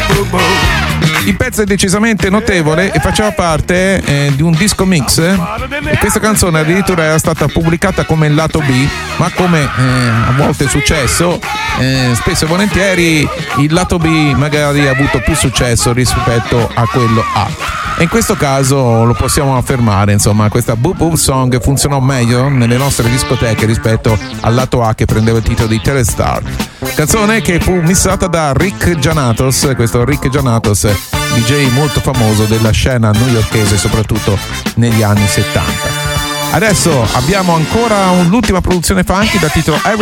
Il pezzo è decisamente notevole e faceva parte di un disco mix, e questa canzone addirittura era stata pubblicata come lato B, ma come a volte è successo, spesso e volentieri il lato B magari ha avuto più successo rispetto a quello A. E in questo caso lo possiamo affermare, insomma, questa Boop Boop Song funzionò meglio nelle nostre discoteche rispetto al lato A che prendeva il titolo di Telestar. Canzone che fu missata da Rick Gianatos, questo Rick Gianatos, DJ molto famoso della scena newyorkese, soprattutto negli anni 70. Adesso abbiamo ancora l'ultima produzione funky dal titolo